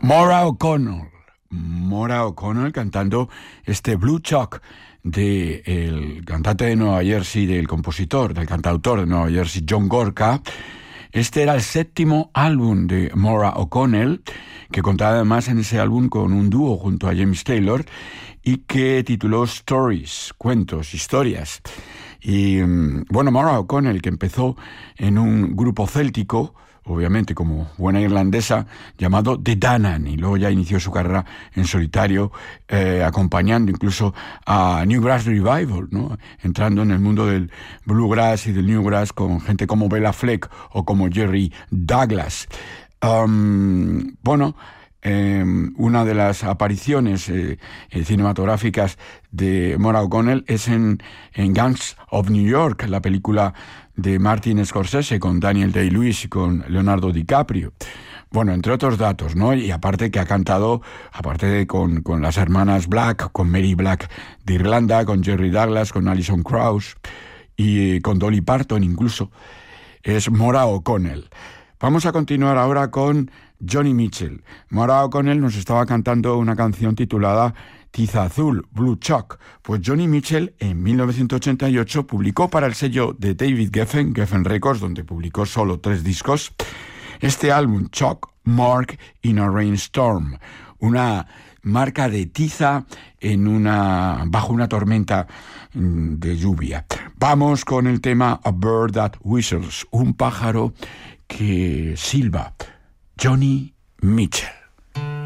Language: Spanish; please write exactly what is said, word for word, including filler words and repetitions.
Maura O'Connell. Maura O'Connell cantando este Blue Chalk del cantante de Nueva Jersey, del compositor, del cantautor de Nueva Jersey, John Gorka. Este era el séptimo álbum de Maura O'Connell, que contaba además en ese álbum con un dúo junto a James Taylor y que tituló Stories, cuentos, historias. Y bueno, Maura O'Connell, que empezó en un grupo céltico, obviamente como buena irlandesa, llamado The Danann, y luego ya inició su carrera en solitario, eh, acompañando incluso a Newgrass Revival, ¿no? Entrando en el mundo del bluegrass y del newgrass con gente como Bela Fleck o como Jerry Douglas. Um, bueno, eh, una de las apariciones eh, cinematográficas de Maura O'Connell es en, en Gangs of New York, la película de Martin Scorsese con Daniel Day-Lewis y con Leonardo DiCaprio. Bueno, entre otros datos, ¿no? Y aparte que ha cantado, aparte de con, con las hermanas Black, con Mary Black de Irlanda, con Jerry Douglas, con Alison Krauss y con Dolly Parton incluso, es Maura O'Connell. Vamos a continuar ahora con Joni Mitchell. Maura O'Connell nos estaba cantando una canción titulada Tiza Azul, Blue Chalk. Pues Joni Mitchell en mil novecientos ochenta y ocho publicó para el sello de David Geffen, Geffen Records, donde publicó solo tres discos, este álbum Chalk Mark in a Rainstorm, una marca de tiza en una, bajo una tormenta de lluvia. Vamos con el tema A Bird That Whistles, un pájaro que silba. Joni Mitchell.